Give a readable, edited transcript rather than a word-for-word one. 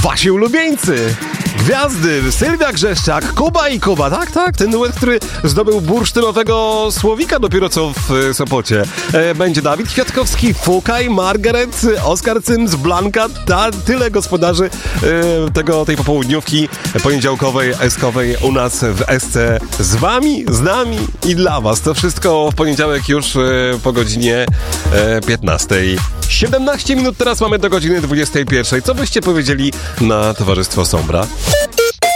wasi ulubieńcy. Gwiazdy, Sylwia Grzeszczak, Kuba i Kuba, tak, ten duet, który zdobył bursztynowego słowika dopiero co w Sopocie. Będzie Dawid Kwiatkowski, Fukaj, Margaret, Oskar Cyms, Blanka, tyle gospodarzy tej popołudniówki poniedziałkowej, eskowej u nas w SC z wami, z nami i dla was. To wszystko w poniedziałek już po godzinie 15. 17 minut teraz mamy do godziny 21. Co byście powiedzieli na Towarzystwo Sombra?